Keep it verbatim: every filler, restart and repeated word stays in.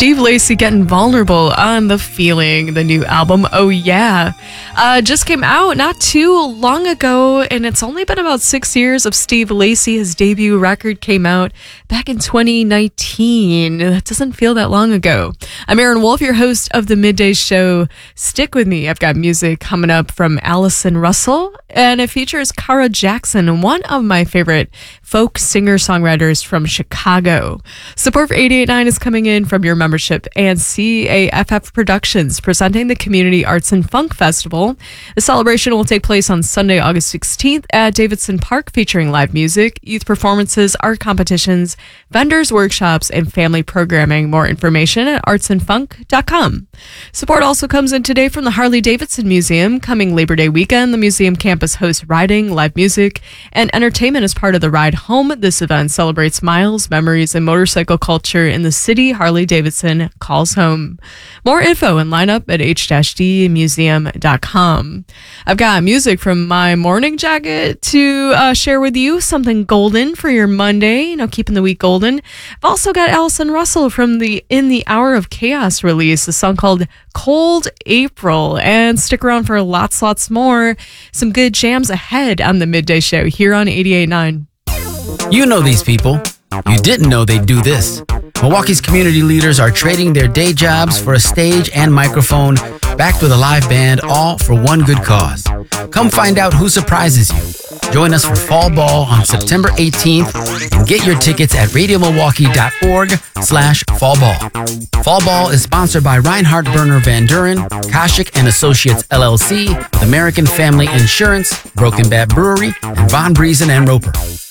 Steve Lacy getting vulnerable on The Feeling, the new album. Oh, yeah. Uh, just came out not too long ago, and it's only been about six years of Steve Lacy. His debut record came out back in twenty nineteen. That doesn't feel that long ago. I'm Aaron Wolf, your host of the Midday Show. Stick with me. I've got music coming up from Allison Russell, and it features Cara Jackson, one of my favorite folk singer-songwriters from Chicago. Support for eighty-eight point nine is coming in from your membership and C A F F Productions, presenting the Community Arts and Funk Festival. The celebration will take place on Sunday, August sixteenth at Davidson Park, featuring live music, youth performances, art competitions, vendors, workshops, and family programming. More information at arts and funk dot com. Support also comes in today from the Harley-Davidson Museum. Coming Labor Day weekend, the museum campus hosts riding, live music, and entertainment as part of the Ride Home. This event celebrates miles, memories, and motorcycle culture in the city Harley-Davidson calls home. More info and lineup at h d museum dot com. I've got music from my morning jacket to uh, share with you, something golden for your Monday, you know, keeping the week golden. I've also got Allison Russell from the In the Hour of Chaos release, a song called Cold April. And stick around for lots, lots more. Some good jams ahead on the Midday Show here on eighty-eight point nine. You know these people. You didn't know they'd do this. Milwaukee's community leaders are trading their day jobs for a stage and microphone, backed with a live band, all for one good cause. Come find out who surprises you. Join us for Fall Ball on September eighteenth and get your tickets at radio milwaukee dot org slash fall ball. Fall Ball is sponsored by Reinhard Berner Van Duren, Koshik and Associates L L C, American Family Insurance, Broken Bat Brewery, and Von Briesen and Roper.